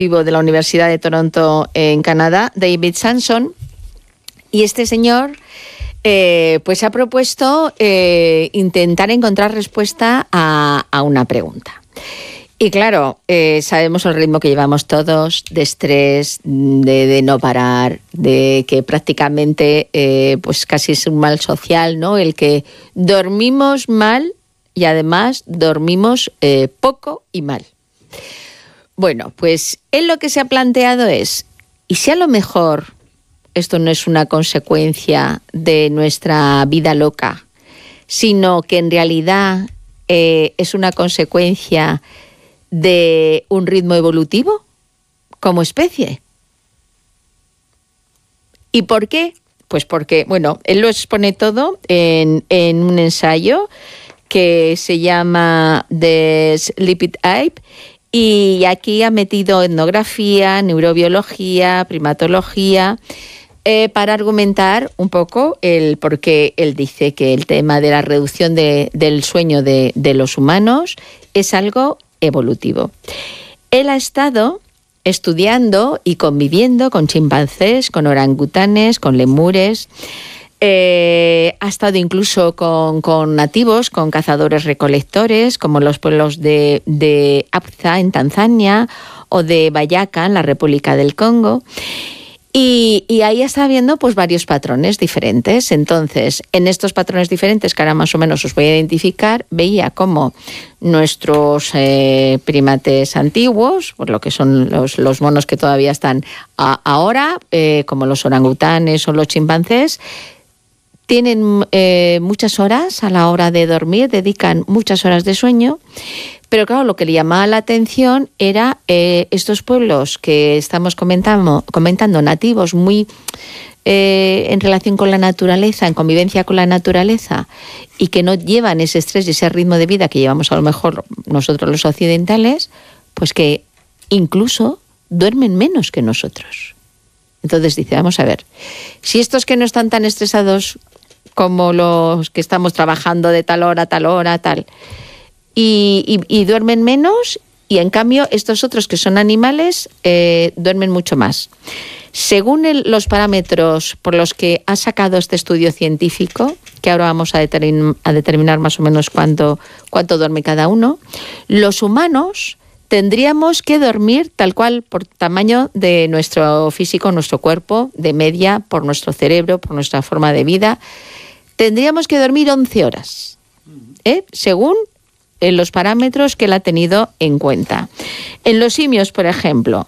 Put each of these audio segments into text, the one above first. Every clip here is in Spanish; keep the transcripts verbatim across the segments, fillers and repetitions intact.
de la Universidad de Toronto en Canadá, David Sanson, y este señor eh, pues ha propuesto eh, intentar encontrar respuesta a, a una pregunta. Y claro, eh, sabemos el ritmo que llevamos todos, de estrés, de, de no parar, de que prácticamente eh, pues casi es un mal social, ¿no? El que dormimos mal y además dormimos eh, poco y mal. Bueno, pues él lo que se ha planteado es, ¿y si a lo mejor esto no es una consecuencia de nuestra vida loca, sino que en realidad eh, es una consecuencia de un ritmo evolutivo como especie? ¿Y por qué? Pues porque, bueno, él lo expone todo en, en un ensayo que se llama The Sleepy Ape, y aquí ha metido etnografía, neurobiología, primatología, eh, para argumentar un poco el por qué él dice que el tema de la reducción de, del sueño de, de los humanos es algo evolutivo. Él ha estado estudiando y conviviendo con chimpancés, con orangutanes, con lemures. Eh, ha estado incluso con, con nativos, con cazadores-recolectores, como los pueblos de, de Apza en Tanzania o de Bayaka en la República del Congo. Y, y ahí está viendo pues varios patrones diferentes. Entonces, en estos patrones diferentes, que ahora más o menos os voy a identificar, veía cómo nuestros eh, primates antiguos, por lo que son los, los monos que todavía están a, ahora, eh, como los orangutanes o los chimpancés, tienen eh, muchas horas a la hora de dormir, dedican muchas horas de sueño, pero claro, lo que le llamaba la atención era eh, estos pueblos que estamos comentando, comentando nativos, muy eh, en relación con la naturaleza, en convivencia con la naturaleza, y que no llevan ese estrés y ese ritmo de vida que llevamos a lo mejor nosotros los occidentales, pues que incluso duermen menos que nosotros. Entonces dice, vamos a ver, si estos que no están tan estresados como los que estamos trabajando de tal hora, tal hora, tal, y, y, y duermen menos, y en cambio estos otros que son animales eh, duermen mucho más. Según el, los parámetros por los que ha sacado este estudio científico, que ahora vamos a, determin, a determinar más o menos cuánto, cuánto duerme cada uno, los humanos tendríamos que dormir tal cual por tamaño de nuestro físico, nuestro cuerpo, de media, por nuestro cerebro, por nuestra forma de vida. Tendríamos que dormir once horas, ¿eh? Según eh, los parámetros que él ha tenido en cuenta. En los simios, por ejemplo,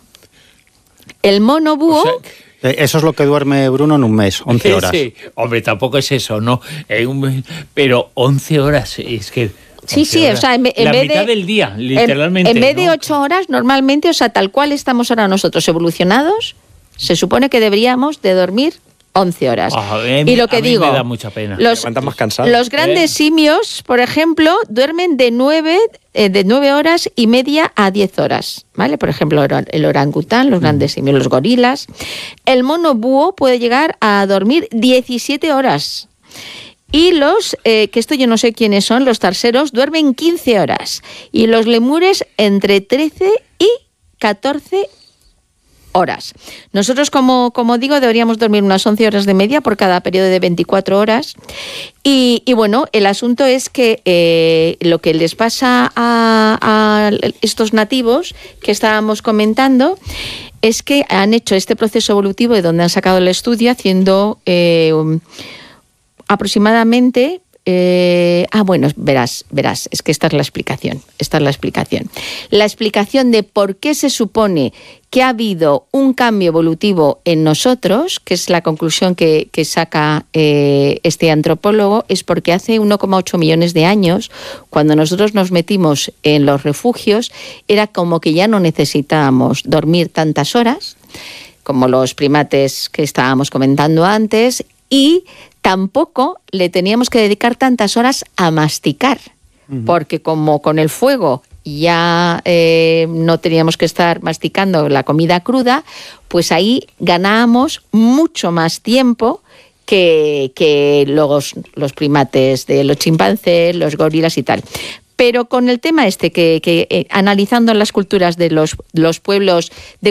el mono búho... O sea, eso es lo que duerme Bruno en un mes, once horas. Sí, hombre, tampoco es eso, ¿no? Eh, un, pero once horas, es que... Sí, sí, horas. O sea, en, en la vez mitad de, del día, literalmente. En, en vez de ¿no? ocho horas, normalmente, o sea, tal cual estamos ahora nosotros evolucionados, se supone que deberíamos de dormir once horas. Oh, eh, y lo que a mí digo, me da mucha pena. Los, más cansado. los grandes ¿Eh? simios, por ejemplo, duermen de nueve, eh, de nueve horas y media a diez horas, ¿vale? Por ejemplo, el orangután, los grandes simios, los gorilas. El mono búho puede llegar a dormir diecisiete horas. Y los, eh, que esto yo no sé quiénes son, los tarseros, duermen quince horas. Y los lemures entre trece y catorce horas. Nosotros, como, como digo, deberíamos dormir unas once horas de media por cada periodo de veinticuatro horas. Y, y bueno, el asunto es que eh, lo que les pasa a, a estos nativos que estábamos comentando es que han hecho este proceso evolutivo de donde han sacado el estudio haciendo... Eh, um, aproximadamente, eh, ah bueno, verás, verás, es que esta es la explicación, esta es la explicación. La explicación de por qué se supone que ha habido un cambio evolutivo en nosotros, que es la conclusión que, que saca eh, este antropólogo, es porque hace uno coma ocho millones de años, cuando nosotros nos metimos en los refugios, era como que ya no necesitábamos dormir tantas horas, como los primates que estábamos comentando antes, y tampoco le teníamos que dedicar tantas horas a masticar, uh-huh. porque como con el fuego ya eh, no teníamos que estar masticando la comida cruda, pues ahí ganábamos mucho más tiempo que, que los, los primates de los chimpancés, los gorilas y tal. Pero con el tema este, que, que eh, analizando las culturas de los, los pueblos de